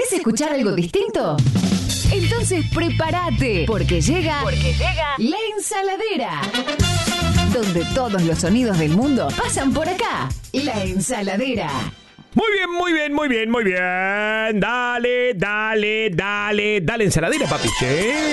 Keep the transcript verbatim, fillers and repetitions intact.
¿Querés escuchar algo distinto? Entonces prepárate, porque llega, porque llega La Ensaladera, donde todos los sonidos del mundo pasan por acá. La Ensaladera. Muy bien, muy bien, muy bien, muy bien. Dale, dale, dale, dale ensaladera, papi. Sí.